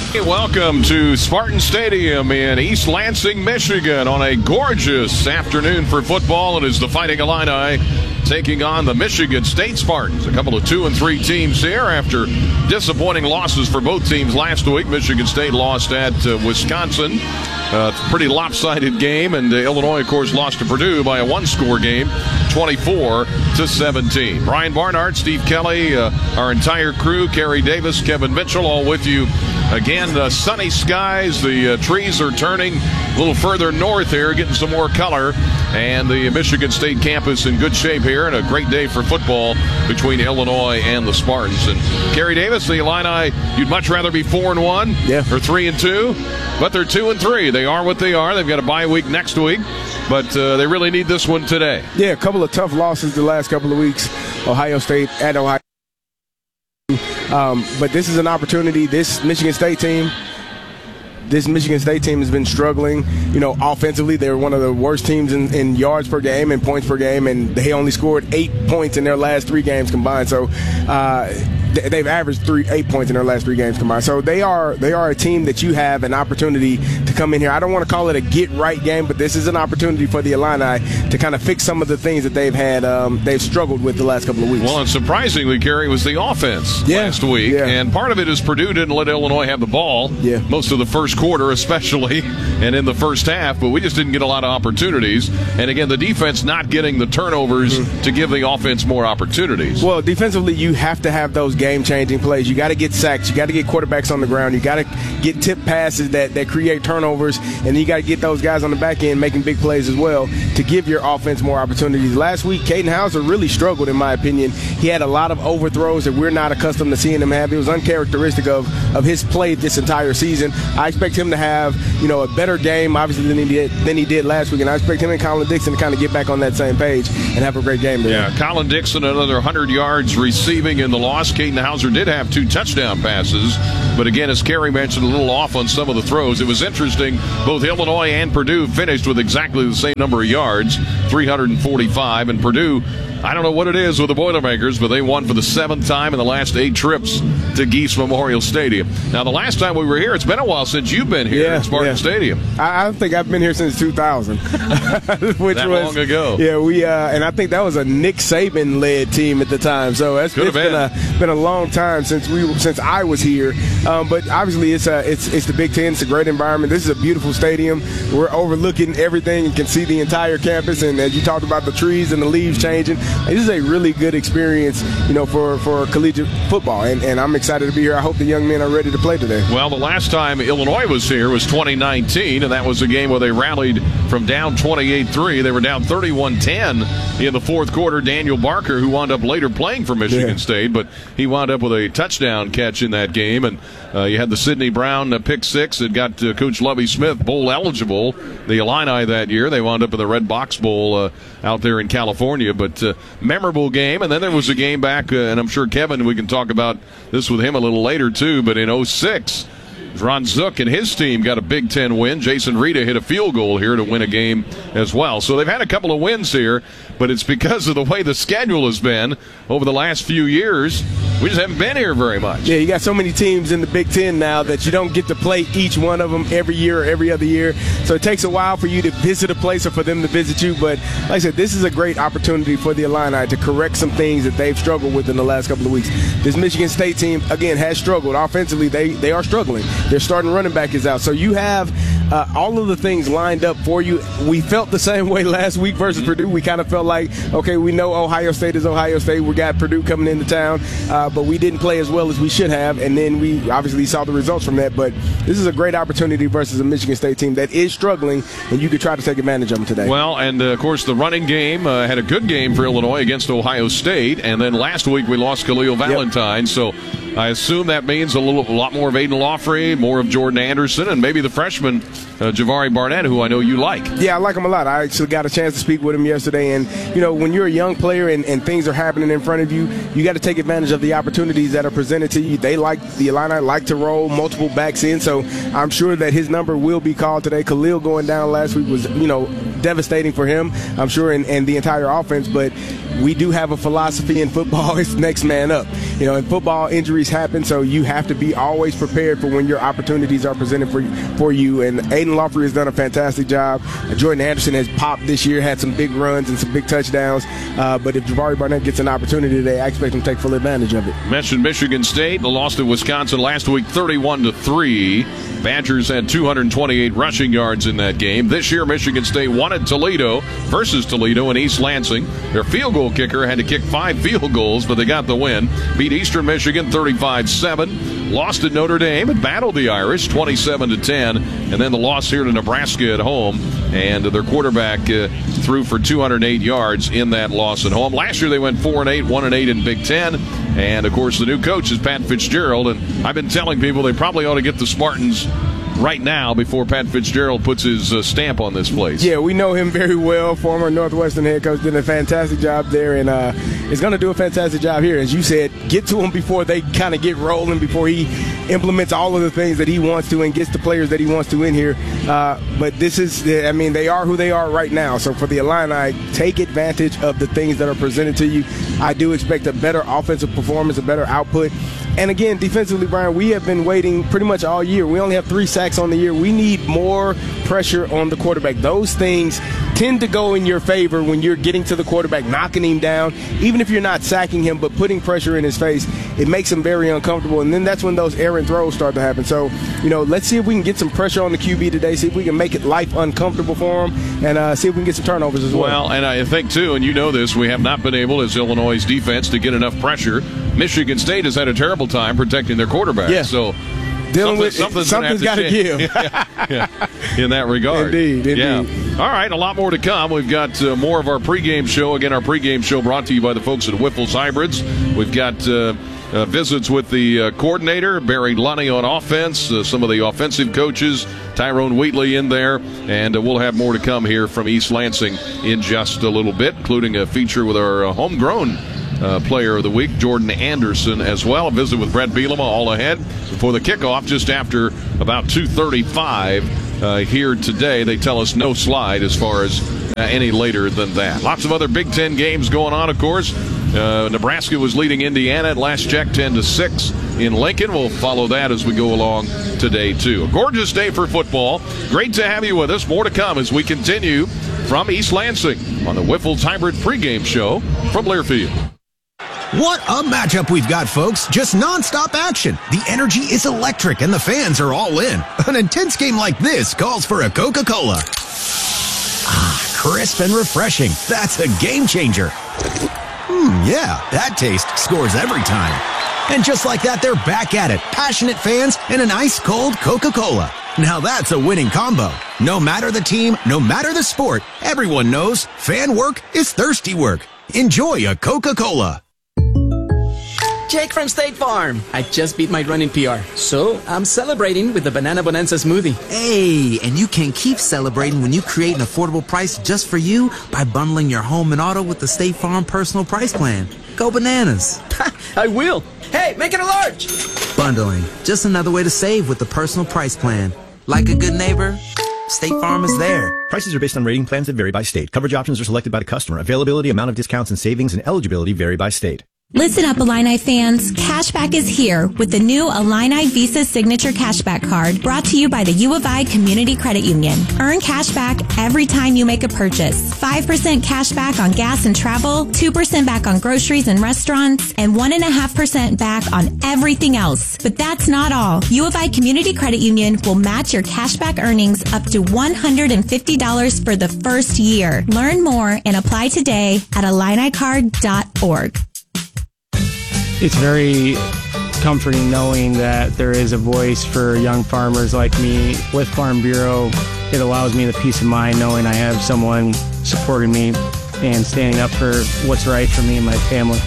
Hey, welcome to Spartan Stadium in East Lansing, Michigan on a gorgeous afternoon for football. It is the Fighting Illini taking on the Michigan State Spartans. A couple of 2 and 3 teams here after disappointing losses for both teams last week. Michigan State lost at Wisconsin. Pretty lopsided game, and Illinois, of course, lost to Purdue by a one-score game, 24-17. Brian Barnhart, Steve Kelly, our entire crew, Kerry Davis, Kevin Mitchell, all with you. Again, sunny skies. The trees are turning a little further north here, getting some more color. And the Michigan State campus in good shape here, and a great day for football between Illinois and the Spartans. And Kerry Davis, the Illini, you'd much rather be 4-1 or 3-2, but they're 2 and 3. They are what they are. They've got a bye week next week, but they really need this one today. Yeah, a couple of tough losses the last couple of weeks. Ohio State at Ohio. But this is an opportunity. This Michigan State team has been struggling. You know, offensively, they're one of the worst teams in yards per game and points per game, and they only scored 8 points in their last 3 games combined. So they've averaged 8 points in their last 3 games combined. So they are a team that you have an opportunity to come in here. I don't want to call it a get-right game, but this is an opportunity for the Illini to kind of fix some of the things that they've had, they've struggled with the last couple of weeks. Well, and surprisingly, Kerry, was the offense last week. Yeah. And part of it is Purdue didn't let Illinois have the ball most of the first quarter especially, and in the first half, but we just didn't get a lot of opportunities. And again, the defense not getting the turnovers to give the offense more opportunities. Well, defensively, you have to have those game-changing plays. You got to get sacks. You got to get quarterbacks on the ground. You got to get tip passes that create turnovers, and you got to get those guys on the back end making big plays as well to give your offense more opportunities. Last week, Caden Hauser really struggled, in my opinion. He had a lot of overthrows that we're not accustomed to seeing him have. It was uncharacteristic of his play this entire season. I expect him to have, a better game, obviously, than he did last week, and I expect him and Colin Dixon to kind of get back on that same page and have a great game there. Yeah, Colin Dixon, another 100 yards receiving in the loss. Caden Hauser did have 2 touchdown passes, but again, as Kerry mentioned, a little off on some of the throws. It was interesting, both Illinois and Purdue finished with exactly the same number of yards, 345, and Purdue, I don't know what it is with the Boilermakers, but they won for the 7th time in the last 8 trips to Geese Memorial Stadium. Now, the last time we were here, it's been a while since you've been here at Spartan Stadium. I think I've been here since 2000. Which that was long ago. Yeah, and I think that was a Nick Saban-led team at the time. So it's been a long time since I was here. But obviously, it's the Big Ten. It's a great environment. This is a beautiful stadium. We're overlooking everything and can see the entire campus. And as you talked about the trees and the leaves changing, this is a really good experience, for collegiate football, and I'm excited to be here. I hope the young men are ready to play today. Well, the last time Illinois was here was 2019, and that was a game where they rallied from down 28-3. They were down 31-10 in the fourth quarter. Daniel Barker, who wound up later playing for Michigan State, but he wound up with a touchdown catch in that game, and you had the Sidney Brown pick 6 that got Coach Lovie Smith bowl eligible, the Illini that year. They wound up in the Red Box Bowl out there in California, but memorable game. And then there was a game back, and I'm sure Kevin, we can talk about this with him a little later too, but in 2006, Ron Zook and his team got a Big Ten win. Jason Rita hit a field goal here to win a game as well. So they've had a couple of wins here, but it's because of the way the schedule has been over the last few years. We just haven't been here very much. Yeah, you got so many teams in the Big Ten now that you don't get to play each one of them every year or every other year. So it takes a while for you to visit a place or for them to visit you. But like I said, this is a great opportunity for the Illini to correct some things that they've struggled with in the last couple of weeks. This Michigan State team, again, has struggled. Offensively, they are struggling. Their starting running back is out. So you have all of the things lined up for you. We felt the same way last week versus Purdue. We kind of felt like, okay, we know Ohio State is Ohio State. We got Purdue coming into town, but we didn't play as well as we should have, and then we obviously saw the results from that. But this is a great opportunity versus a Michigan State team that is struggling, and you could try to take advantage of them today. Well, and of course, the running game had a good game for Illinois against Ohio State, and then last week we lost Khalil Valentine, so I assume that means a lot more of Aiden Lawfrey, more of Jordan Anderson, and maybe the freshman Javari Barnett, who I know you like. Yeah, I like him a lot. I actually got a chance to speak with him yesterday, and when you're a young player and things are happening in front of you, you got to take advantage of the opportunities that are presented to you. The Illini like to roll multiple backs in, so I'm sure that his number will be called today. Khalil going down last week was devastating for him, I'm sure, and the entire offense, but we do have a philosophy in football. It's next man up. in football, injuries happen, so you have to be always prepared for when your opportunities are presented for you. And Aiden Lawfrey has done a fantastic job. Jordan Anderson has popped this year, had some big runs and some big touchdowns. But if Jabari Barnett gets an opportunity today, I expect him to take full advantage of it. Mentioned Michigan State. The loss to Wisconsin last week, 31-3. Badgers had 228 rushing yards in that game. This year, Michigan State won at Toledo versus Toledo in East Lansing. Their field goal kicker had to kick 5 field goals, but they got the win. Beat Eastern Michigan 35-7. Lost at Notre Dame and battled the Irish 27-10. And then the loss here to Nebraska at home. And their quarterback threw for 208 yards in that loss at home. Last year they went 4-8, 1-8 in Big Ten. And, of course, the new coach is Pat Fitzgerald. And I've been telling people they probably ought to get the Spartans right now before Pat Fitzgerald puts his stamp on this place. Yeah, we know him very well. Former Northwestern head coach, did a fantastic job there, and is going to do a fantastic job here. As you said, get to him before they kind of get rolling, before he implements all of the things that he wants to and gets the players that he wants to in here. But this is, they are who they are right now. So for the Illini, take advantage of the things that are presented to you. I do expect a better offensive performance, a better output. And again, defensively, Brian, we have been waiting pretty much all year. We only have 3 sacks on the year. We need more pressure on the quarterback. Those things tend to go in your favor when you're getting to the quarterback, knocking him down. Even if you're not sacking him, but putting pressure in his face, it makes him very uncomfortable. And then that's when those errant throws start to happen. So, let's see if we can get some pressure on the QB today, see if we can make it life uncomfortable for him, and see if we can get some turnovers as well. Well, and I think, too, and you know this, we have not been able, as Illinois' defense, to get enough pressure. Michigan State has had a terrible time protecting their quarterback. Yeah. So something's got to give. In that regard. Indeed. Yeah. All right, a lot more to come. We've got more of our pregame show. Again, our pregame show brought to you by the folks at Whiffles Hybrids. We've got visits with the coordinator, Barry Lunny on offense, some of the offensive coaches, Tyrone Wheatley in there, and we'll have more to come here from East Lansing in just a little bit, including a feature with our homegrown player of the week, Jordan Anderson, as well. A visit with Brett Bielema all ahead before the kickoff just after about 2:35 here today. They tell us no slide as far as any later than that. Lots of other Big Ten games going on, of course. Nebraska was leading Indiana at last check 10-6 in Lincoln. We'll follow that as we go along today, too. A gorgeous day for football. Great to have you with us. More to come as we continue from East Lansing on the Whiffles Hybrid pregame show from Learfield. What a matchup we've got, folks. Just nonstop action. The energy is electric and the fans are all in. An intense game like this calls for a Coca-Cola. Ah, crisp and refreshing. That's a game changer. Yeah, that taste scores every time. And just like that, they're back at it. Passionate fans and an ice-cold Coca-Cola. Now that's a winning combo. No matter the team, no matter the sport, everyone knows fan work is thirsty work. Enjoy a Coca-Cola. Jake from State Farm. I just beat my running PR, so I'm celebrating with the Banana Bonanza smoothie. Hey, and you can keep celebrating when you create an affordable price just for you by bundling your home and auto with the State Farm Personal Price Plan. Go bananas. I will. Hey, make it a large. Bundling, just another way to save with the Personal Price Plan. Like a good neighbor, State Farm is there. Prices are based on rating plans that vary by state. Coverage options are selected by the customer. Availability, amount of discounts and savings, and eligibility vary by state. Listen up, Illini fans. Cashback is here with the new Illini Visa Signature Cashback Card brought to you by the U of I Community Credit Union. Earn cashback every time you make a purchase. 5% cashback on gas and travel, 2% back on groceries and restaurants, and 1.5% back on everything else. But that's not all. U of I Community Credit Union will match your cashback earnings up to $150 for the first year. Learn more and apply today at IlliniCard.org. It's very comforting knowing that there is a voice for young farmers like me. With Farm Bureau, it allows me the peace of mind knowing I have someone supporting me and standing up for what's right for me and my family.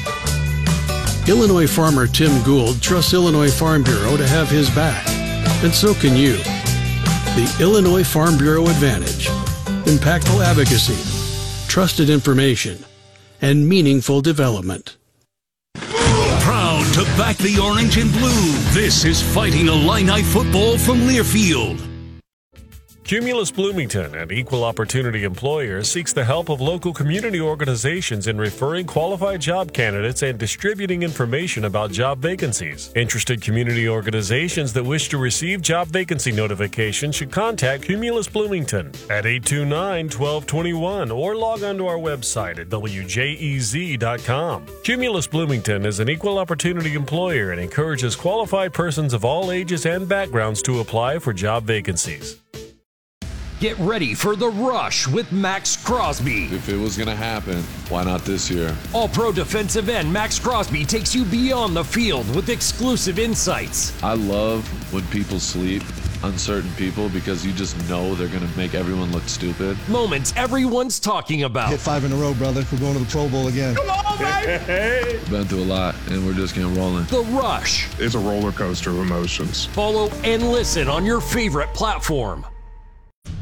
Illinois farmer Tim Gould trusts Illinois Farm Bureau to have his back, and so can you. The Illinois Farm Bureau Advantage: impactful advocacy, trusted information, and meaningful development. Proud to back the orange and blue, this is Fighting Illini football from Learfield. Cumulus Bloomington, an equal opportunity employer, seeks the help of local community organizations in referring qualified job candidates and distributing information about job vacancies. Interested community organizations that wish to receive job vacancy notifications should contact Cumulus Bloomington at 829-1221 or log on to our website at wjez.com. Cumulus Bloomington is an equal opportunity employer and encourages qualified persons of all ages and backgrounds to apply for job vacancies. Get ready for The Rush with Max Crosby. If it was going to happen, why not this year? All-pro defensive end Max Crosby takes you beyond the field with exclusive insights. I love when people sleep, uncertain people, because you just know they're going to make everyone look stupid. Moments everyone's talking about. Hit 5 in a row, brother. We're going to the Pro Bowl again. Come on, baby! Been through a lot, and we're just getting rolling. The Rush. It's a roller coaster of emotions. Follow and listen on your favorite platform.